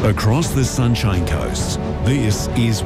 Across the Sunshine Coast, this is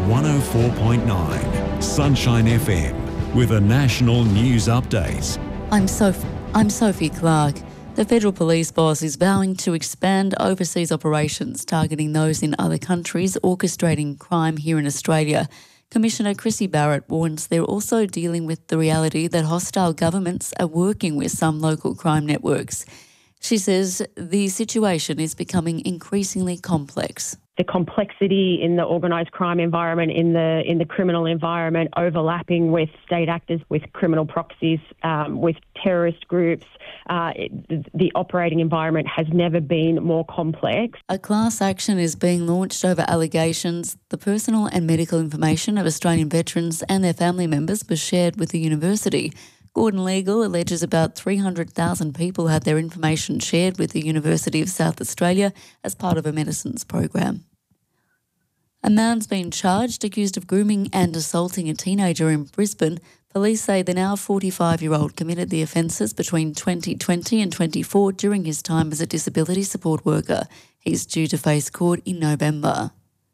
104.9 Sunshine FM with a national news update. I'm Sophie Clark. The Federal Police boss is vowing to expand overseas operations targeting those in other countries orchestrating crime here in Australia. Commissioner Chrissy Barrett warns they're also dealing with the reality that hostile governments are working with some local crime networks. She says the situation is becoming increasingly complex. The complexity in the organised crime environment, in the criminal environment, overlapping with state actors, with criminal proxies, with terrorist groups. The operating environment has never been more complex. A class action is being launched over allegations the personal and medical information of Australian veterans and their family members was shared with the university. Gordon Legal alleges about 300,000 people had their information shared with the University of South Australia as part of a medicines program. A man's been charged accused of grooming and assaulting a teenager in Brisbane. Police say the now 45-year-old committed the offences between 2020 and 24 during his time as a disability support worker. He's due to face court in November.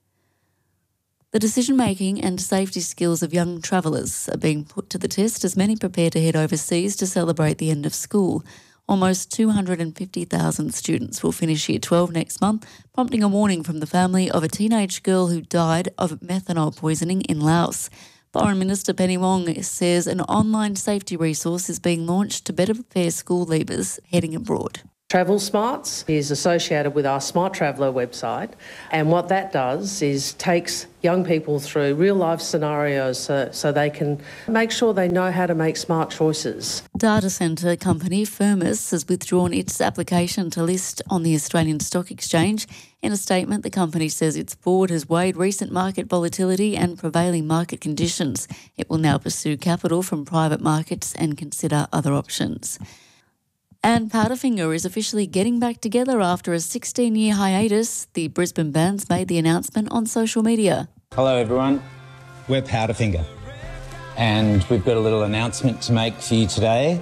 The decision-making and safety skills of young travellers are being put to the test as many prepare to head overseas to celebrate the end of school. Almost 250,000 students will finish Year 12 next month, prompting a warning from the family of a teenage girl who died of methanol poisoning in Laos. Foreign Minister Penny Wong says an online safety resource is being launched to better prepare school leavers heading abroad. Travel Smarts is associated with our Smart Traveller website, and what that does is takes young people through real-life scenarios so they can make sure they know how to make smart choices. Data centre company Firmus has withdrawn its application to list on the Australian Stock Exchange. In a statement, the company says its board has weighed recent market volatility and prevailing market conditions. It will now pursue capital from private markets and consider other options. And Powderfinger is officially getting back together after a 16-year hiatus. The Brisbane band's made the announcement on social media. Hello everyone, we're Powderfinger and we've got a little announcement to make for you today.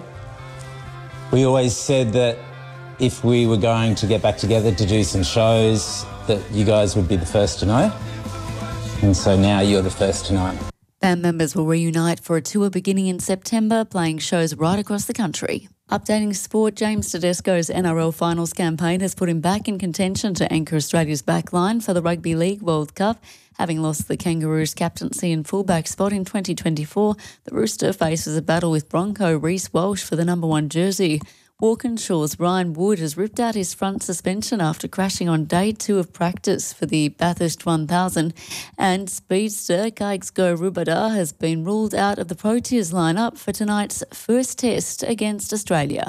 We always said that if we were going to get back together to do some shows that you guys would be the first to know, and so now you're the first to know. Band members will reunite for a tour beginning in September, playing shows right across the country. Updating sport, James Tedesco's NRL Finals campaign has put him back in contention to anchor Australia's backline for the Rugby League World Cup. Having lost the Kangaroos' captaincy and fullback spot in 2024, the Rooster faces a battle with Bronco Reece Walsh for the number 1 jersey. Walkinshaw's Ryan Wood has ripped out his front suspension after crashing on day 2 of practice for the Bathurst 1000, and speedster Kaigo Rubada has been ruled out of the Proteas lineup for tonight's first test against Australia.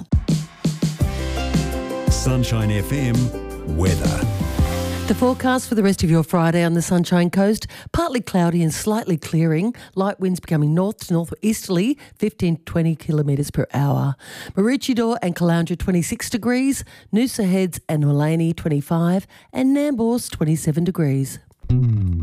Sunshine FM weather. The forecast for the rest of your Friday on the Sunshine Coast, partly cloudy and slightly clearing, light winds becoming north to northeasterly, 15 to 20 kilometres per hour. Maroochydore and Caloundra 26 degrees, Noosa Heads and Mullaney 25 and Nambour's 27 degrees.